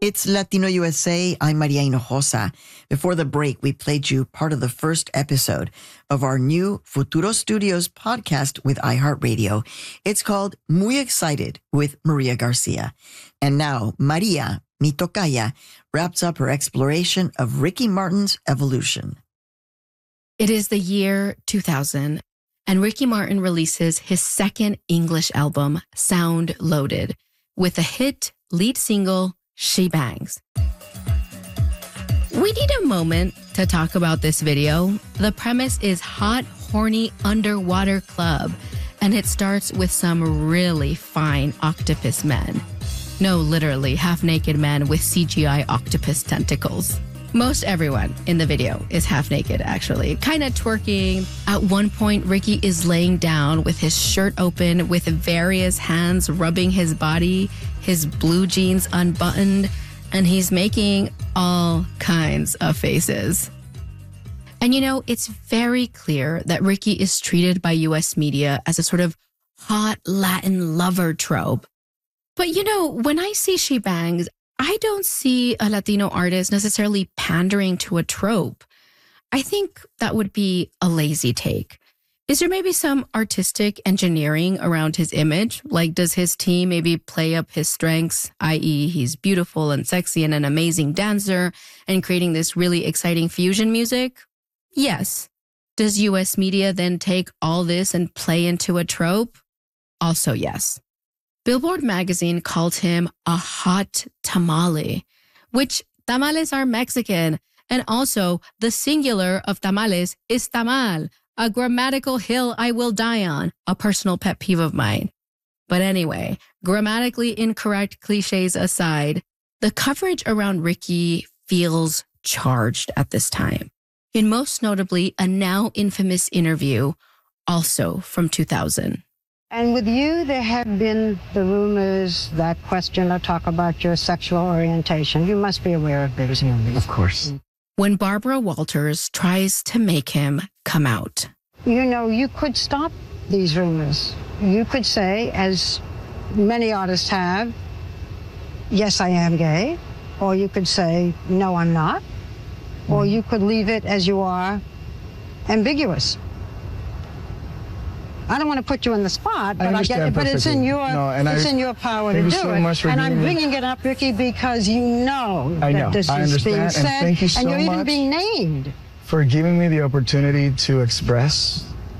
It's Latino USA. I'm Maria Hinojosa. Before the break, we played you part of the first episode of our new Futuro Studios podcast with iHeartRadio. It's called Muy Excited with Maria Garcia. And now Maria, mi tocaya, wraps up her exploration of Ricky Martin's evolution. It is the year 2000, and Ricky Martin releases his second English album, Sound Loaded, with a hit lead single, She Bangs. We need a moment to talk about this video. The premise is hot, horny underwater club, and it starts with some really fine octopus men. No, literally half-naked men with CGI octopus tentacles. Most everyone in the video is half naked, actually, kind of twerking. At one point, Ricky is laying down with his shirt open with various hands rubbing his body, his blue jeans unbuttoned, and he's making all kinds of faces. And you know, it's very clear that Ricky is treated by US media as a sort of hot Latin lover trope. But you know, when I see She Bangs, I don't see a Latino artist necessarily pandering to a trope. I think that would be a lazy take. Is there maybe some artistic engineering around his image? Like, does his team maybe play up his strengths, i.e. he's beautiful and sexy and an amazing dancer and creating this really exciting fusion music? Yes. Does US media then take all this and play into a trope? Also yes. Billboard magazine called him a hot tamale, which tamales are Mexican, and also the singular of tamales is tamal, a grammatical hill I will die on, a personal pet peeve of mine. But anyway, grammatically incorrect cliches aside, the coverage around Ricky feels charged at this time. In most notably a now infamous interview, also from 2000. And with you, there have been the rumors that question or talk about your sexual orientation. You must be aware of these rumors. Of course. When Barbara Walters tries to make him come out. You know, you could stop these rumors. You could say, as many artists have, yes, I am gay. Or you could say, no, I'm not. Or you could leave it as you are, ambiguous. I don't want to put you on the spot, but I get it. But it's in your in your power to do it. And I'm bringing it up, Ricky, because you know that this is being said, and thank you so and you're even much being named for giving me the opportunity to express